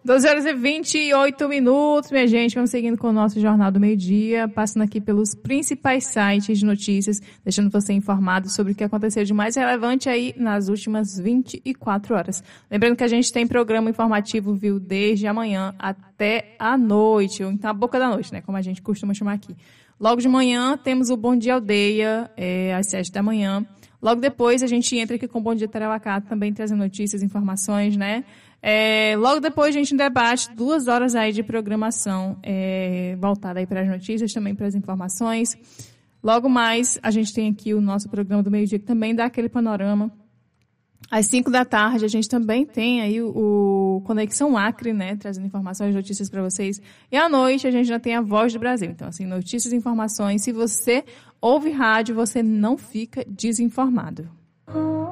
12h28, minha gente. Vamos seguindo com o nosso Jornal do Meio-Dia, passando aqui pelos principais sites de notícias, deixando você informado sobre o que aconteceu de mais relevante aí nas últimas 24 horas. Lembrando que a gente tem programa informativo, viu, desde amanhã até a noite, ou então a boca da noite, né, como a gente costuma chamar aqui. Logo de manhã temos o Bom Dia Aldeia, às 7 da manhã. Logo depois a gente entra aqui com o Bom Dia Tarauacá, também trazendo notícias, informações, né? Logo depois a gente debate 2 horas aí de programação voltada aí para as notícias, também para as informações. Logo mais a gente tem aqui o nosso programa do meio-dia que também dá aquele panorama. Às 5 da tarde a gente também tem aí o Conexão Acre, né, trazendo informações e notícias para vocês. E à noite a gente já tem a Voz do Brasil. Então, assim, notícias e informações. Se você ouve rádio, você não fica desinformado.